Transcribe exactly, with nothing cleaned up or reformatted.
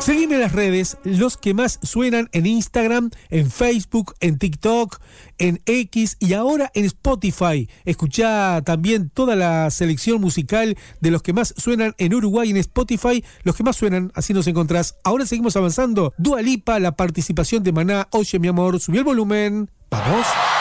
Seguime en las redes, los que más suenan en Instagram, en Facebook, en TikTok, en X y ahora en Spotify. Escuchá también toda la selección musical de los que más suenan en Uruguay en Spotify, los que más suenan, así nos encontrás. Ahora seguimos avanzando. Dua Lipa, la participación de Maná, Oye mi amor, subí el volumen. ¡Vamos!